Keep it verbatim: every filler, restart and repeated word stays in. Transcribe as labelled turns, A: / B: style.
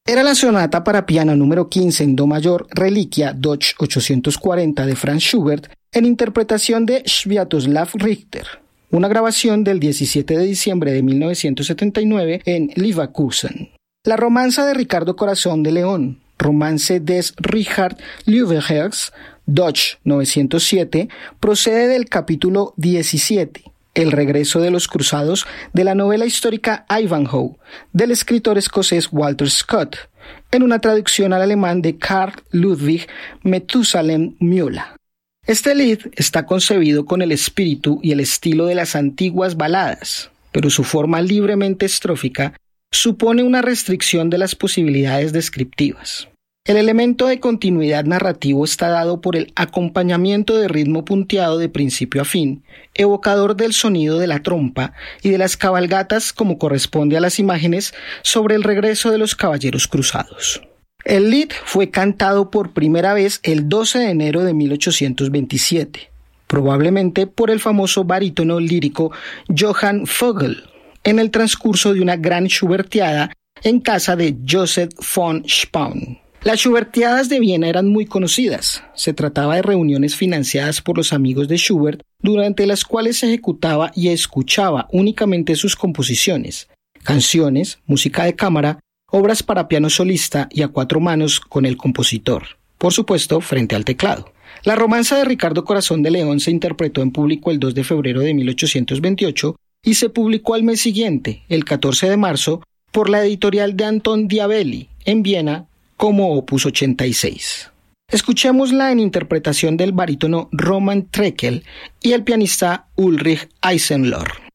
A: Era la sonata para piano número quince en do mayor, Reliquia Dodge ochocientos cuarenta de Franz Schubert, en interpretación de Sviatoslav Richter, una grabación del diecisiete de diciembre de mil novecientos setenta y nueve en Leverkusen. La romanza de Ricardo Corazón de León, Romance des Richard Löwenherz, Dodge novecientos siete, procede del capítulo diecisiete, El regreso de los cruzados, de la novela histórica Ivanhoe, del escritor escocés Walter Scott, en una traducción al alemán de Karl Ludwig Methusalem Müller. Este lied está concebido con el espíritu y el estilo de las antiguas baladas, pero su forma libremente estrófica supone una restricción de las posibilidades descriptivas. El elemento de continuidad narrativo está dado por el acompañamiento de ritmo punteado de principio a fin, evocador del sonido de la trompa y de las cabalgatas como corresponde a las imágenes sobre el regreso de los caballeros cruzados. El lied fue cantado por primera vez el doce de enero de mil ochocientos veintisiete, probablemente por el famoso barítono lírico Johann Vogel, en el transcurso de una gran schubertiada en casa de Joseph von Spaun. Las Schubertiadas de Viena eran muy conocidas. Se trataba de reuniones financiadas por los amigos de Schubert, durante las cuales se ejecutaba y escuchaba únicamente sus composiciones, canciones, música de cámara, obras para piano solista y a cuatro manos con el compositor, por supuesto frente al teclado. La romanza de Ricardo Corazón de León se interpretó en público el dos de febrero de mil ochocientos veintiocho y se publicó al mes siguiente, el catorce de marzo, por la editorial de Anton Diabelli, en Viena, como opus ochenta y seis. Escuchémosla en interpretación del barítono Roman Treckel y el pianista Ulrich Eisenlohr.